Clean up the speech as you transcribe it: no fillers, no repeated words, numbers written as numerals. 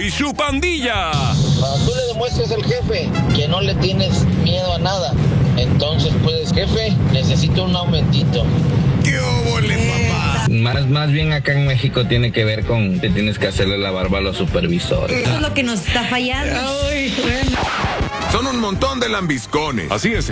y su pandilla. Cuando tú le demuestres al jefe que no le tienes miedo a nada, entonces puedes, jefe, necesito un aumentito. ¡Qué óvole, papá! Más bien acá en México tiene que ver con que tienes que hacerle la barba a los supervisores. Eso es lo que nos está fallando. Son un montón de lambiscones. Así es.